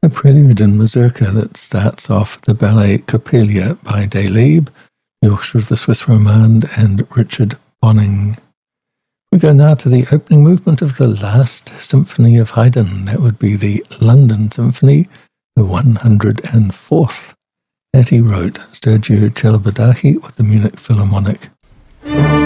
a prelude in mazurka that starts off the ballet Coppelia by Delibes, the orchestra of the Swiss Romande, and Richard Bonning. We go now to the opening movement of the last symphony of Haydn. That would be the London Symphony, the 104th that he wrote, Sergio Celibidache with the Munich Philharmonic.